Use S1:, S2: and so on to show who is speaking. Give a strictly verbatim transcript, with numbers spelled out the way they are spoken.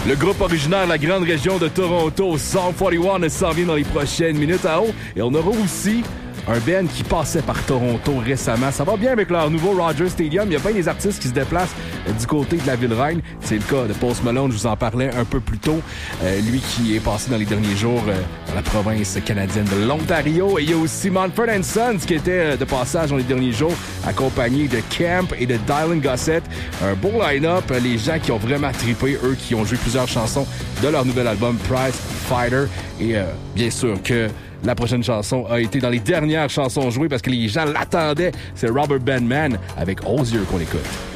S1: Le groupe originaire de la grande région de Toronto, Sum quarante et un, s'en vient dans les prochaines minutes à haut. Et on aura aussi un band qui passait par Toronto récemment. Ça va bien avec leur nouveau Rogers Stadium. Il y a bien des artistes qui se déplacent euh, du côté de la Ville-Reine. C'est le cas de Post Malone, je vous en parlais un peu plus tôt. Euh, lui qui est passé dans les derniers jours euh, dans la province canadienne de l'Ontario. Et il y a aussi Mumford and Sons qui était euh, de passage dans les derniers jours, accompagné de Camp et de Dylan Gossett. Un beau line-up. Les gens qui ont vraiment trippé, eux qui ont joué plusieurs chansons de leur nouvel album Prize Fighter. Et euh, bien sûr que la prochaine chanson a été dans les dernières chansons jouées parce que les gens l'attendaient. C'est Robert Bandman avec Osier qu'on écoute.